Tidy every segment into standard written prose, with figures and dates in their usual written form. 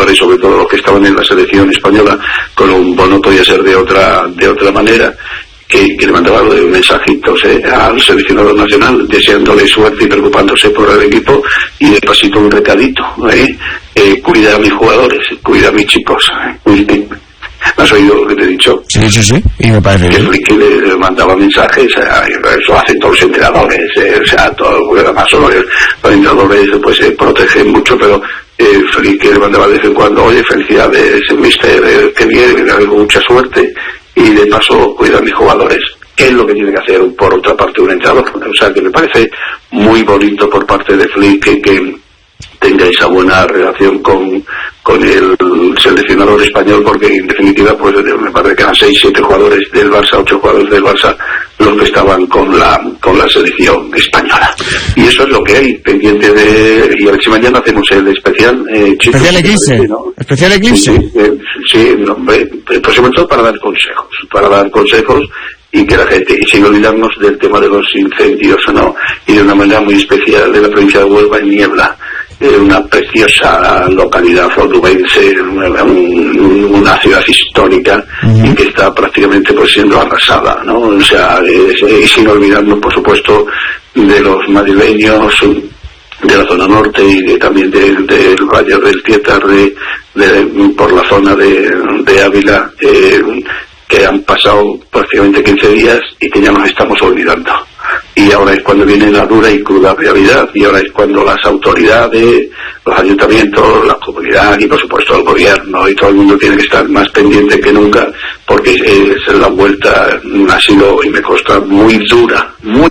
jugadores, sobre todo los que estaban en la selección española, como no podía ser de otra manera, que le mandaba mensajitos al seleccionador nacional deseándole suerte y preocupándose por el equipo, y de pasito un recadito, cuida a mis jugadores, cuida a mis chicos, ¿has oído lo que te he dicho? Sí, y me parece bien. Que le mandaba mensajes, eso hacen todos los entrenadores, además solo los entrenadores pues se protegen mucho, pero Flick le mandaba de vez en cuando, oye, felicidades, mister, que bien, mucha suerte, y de paso cuida a mis jugadores, que es lo que tiene que hacer por otra parte un entrenador. O sea, que me parece muy bonito por parte de Flick que tenga esa buena relación con el seleccionador español, porque en definitiva pues me parece que eran 6-7 jugadores del Barça, 8 jugadores del Barça los que estaban con la selección española, y eso es lo que hay pendiente y a ver si mañana hacemos el especial especial eclipse, ¿no? Especial eclipse, sí, hombre, pues sobre todo para dar consejos y que la gente, y sin olvidarnos del tema de los incendios, ¿no? Y de una manera muy especial de la provincia de Huelva, en Niebla, una preciosa localidad onubense, una ciudad histórica, y que está prácticamente pues siendo arrasada, ¿no? O sea, y sin olvidarnos, por supuesto, de los madrileños de la zona norte y también del Valle del Tietar, por la zona de Ávila, que han pasado prácticamente 15 días y que ya nos estamos olvidando. Y ahora es cuando viene la dura y cruda realidad, y ahora es cuando las autoridades, los ayuntamientos, la comunidad y por supuesto el gobierno y todo el mundo tiene que estar más pendiente que nunca, porque la vuelta ha sido, y me consta, muy dura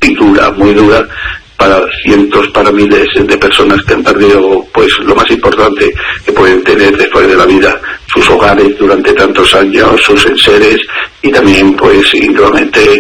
para cientos, para miles de personas que han perdido pues lo más importante que pueden tener después de la vida, sus hogares durante tantos años, sus enseres, y también pues igualmente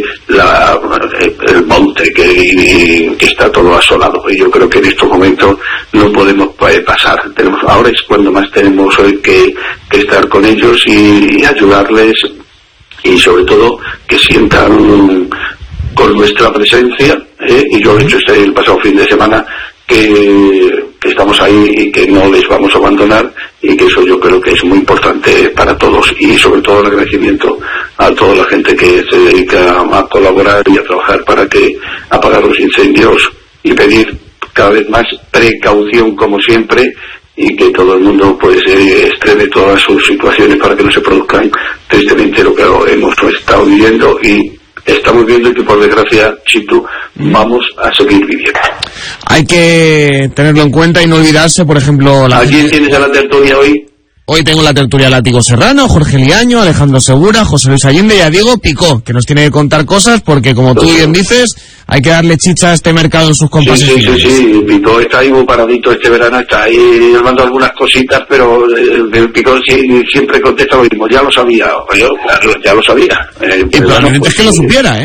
el monte que está todo asolado. Y yo creo que en estos momentos no podemos pasar. Ahora es cuando más tenemos que estar con ellos y ayudarles, y sobre todo que sientan con nuestra presencia, y yo lo he hecho el pasado fin de semana, que estamos ahí y que no les vamos a abandonar, y que eso yo creo que es muy importante para todos, y sobre todo el agradecimiento a toda la gente que se dedica a colaborar y a trabajar para apagar los incendios, y pedir cada vez más precaución como siempre, y que todo el mundo pues extreme todas sus situaciones para que no se produzcan tristemente lo que hemos estado viviendo y estamos viendo, y que por desgracia, Chitu, vamos a seguir viviendo. Hay que tenerlo en cuenta y no olvidarse, por ejemplo... ¿A quién tienes a la tertulia hoy? Hoy tengo la tertulia Látigo Serrano, Jorge Liaño, Alejandro Segura, José Luis Allende y a Diego Picó, que nos tiene que contar cosas, porque como tú bien dices, hay que darle chicha a este mercado en sus compases. Sí, Picó está ahí muy paradito este verano, está ahí mandando algunas cositas, pero Picó siempre contesta lo mismo, ya lo sabía, yo claro, ya lo sabía. Y probablemente es que lo supiera,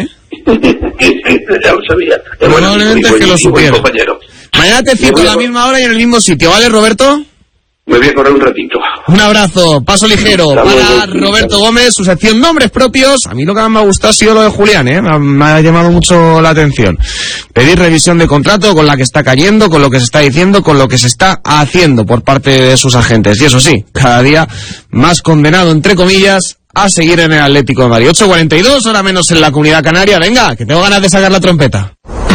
ya lo sabía. Probablemente es que lo supiera. Mañana te cito a la misma hora y en el mismo sitio, ¿vale, Roberto? Me voy a correr un ratito. Un abrazo, paso ligero para Roberto Gómez, su sección Nombres Propios. A mí lo que más me ha gustado ha sido lo de Julián, me ha llamado mucho la atención. Pedir revisión de contrato con la que está cayendo, con lo que se está diciendo, con lo que se está haciendo por parte de sus agentes. Y eso sí, cada día más condenado, entre comillas, a seguir en el Atlético de Madrid. 8:42, hora menos en la Comunidad Canaria. Venga, que tengo ganas de sacar la trompeta.